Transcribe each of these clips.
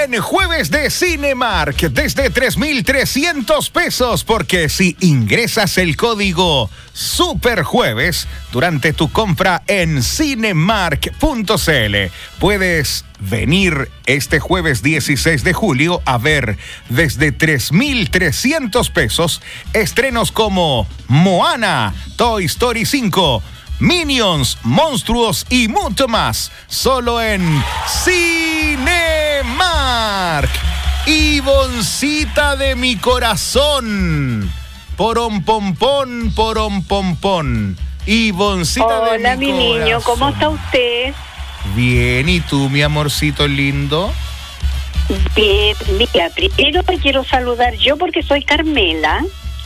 bien, jueves de Cinemark desde 3,300 pesos, porque si ingresas el código SUPERJUEVES durante tu compra en cinemark.cl, puedes venir este jueves 16 de julio a ver desde 3,300 pesos estrenos como Moana, Toy Story 5, Minions, Monstruos y mucho más, solo en Cinemark. Ivoncita de mi corazón, porompompón, porompompón. Ivoncita de mi corazón. Hola, mi niño, ¿cómo está usted? Bien, ¿y tú, mi amorcito lindo? Bien, mira, primero te quiero saludar yo porque soy Carmela.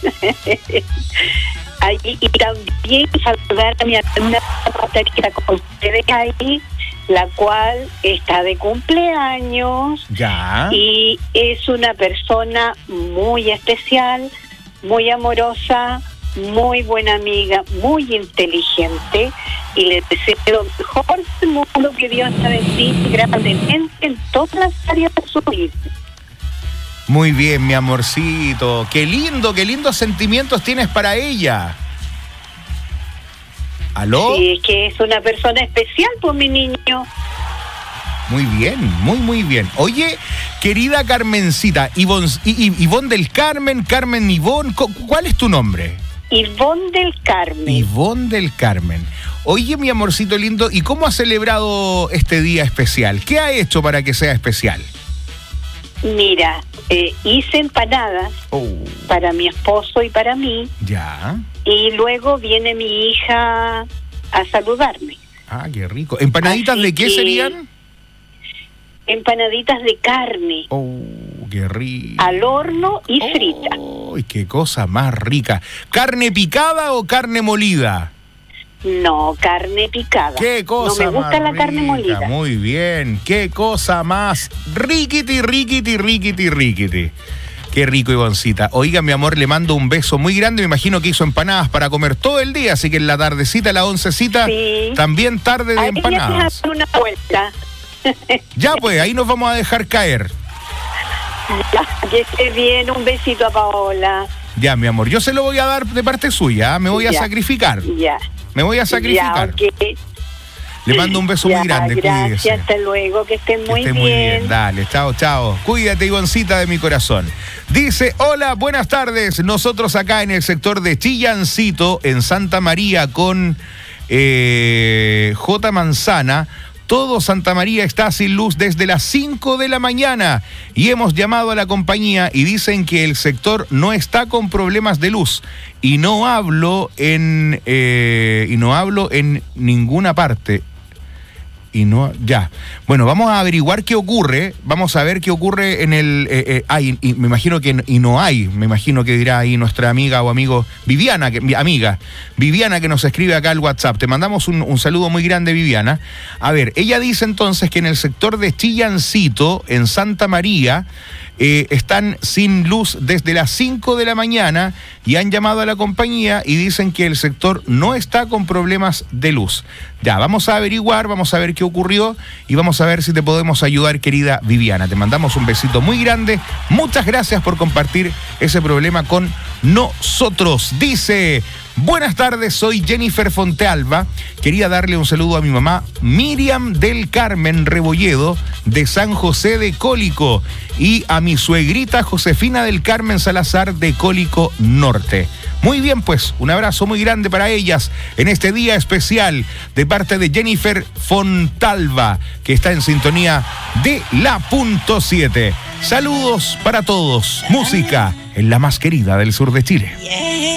Y también saludar a mi hermana Catarina con ustedes ahí, la cual está de cumpleaños. Ya. Y es una persona muy especial, muy amorosa, muy buena amiga, muy inteligente, y le deseo lo mejor del mundo, que Dios la bendiga grandemente en todas las áreas de su vida. Muy bien, mi amorcito. Qué lindos sentimientos tienes para ella. ¿Aló? Sí, es que es una persona especial, pues, mi niño. Muy bien, muy bien. Oye, querida Carmencita, Ivonne del Carmen, Carmen Ivonne, ¿cuál es tu nombre? Ivonne del Carmen. Ivonne del Carmen. Oye, mi amorcito lindo, ¿y cómo has celebrado este día especial? ¿Qué ha hecho para que sea especial? Mira, hice empanadas para mi esposo y para mí. Ya. Y luego viene mi hija a saludarme. Ah, qué rico. ¿Empanaditas Así de qué serían? Empanaditas de carne. Oh, qué rico. Al horno y frita. ¡Ay, qué cosa más rica! ¿Carne picada o carne molida? No, carne picada. ¿Qué cosa no me gusta más la carne rica? molida. Muy bien. ¿Qué cosa más riquiti, riquiti, riquiti, riquiti? Qué rico, Ivoncita. Oiga, mi amor, le mando un beso muy grande. Me imagino que hizo empanadas para comer todo el día, así que en la tardecita, la oncecita, sí, también tarde de empanadas. Una vuelta. Ya pues, ahí nos vamos a dejar caer. Ya, que esté bien, un besito a Paola. Ya, mi amor, yo se lo voy a dar de parte suya, me voy a sacrificar. Ya. Me voy a sacrificar. Ya, okay. Le mando un beso muy grande, gracias, cuídese. hasta luego, que estén muy bien. Muy bien, dale, chao, chao. Cuídate, Ivoncita de mi corazón. Dice, hola, buenas tardes. Nosotros acá en el sector de Chillancito, en Santa María, con J. Manzana. Todo Santa María está sin luz desde las 5 de la mañana y hemos llamado a la compañía y dicen que el sector no está con problemas de luz y no hablo en ninguna parte. Bueno, vamos a averiguar qué ocurre. Vamos a ver qué ocurre en el... me imagino que me imagino que dirá ahí nuestra amiga o amigo Viviana, Viviana, que nos escribe acá al WhatsApp. Te mandamos un saludo muy grande, Viviana. A ver, ella dice entonces que en el sector de Chillancito, en Santa María, están sin luz desde las 5 de la mañana y han llamado a la compañía y dicen que el sector no está con problemas de luz. Ya, vamos a averiguar, vamos a ver qué ocurrió y vamos a ver si te podemos ayudar, querida Viviana. Te mandamos un besito muy grande. Muchas gracias por compartir ese problema con nosotros. Dice... Buenas tardes, soy Jennifer Fontealba. Quería darle un saludo a mi mamá Miriam del Carmen Rebolledo de San José de Cólico y a mi suegrita Josefina del Carmen Salazar de Cólico Norte. Muy bien, pues, un abrazo muy grande para ellas en este día especial de parte de Jennifer Fontalva, que está en sintonía de la punto 7. Saludos para todos. Música en la más querida del sur de Chile.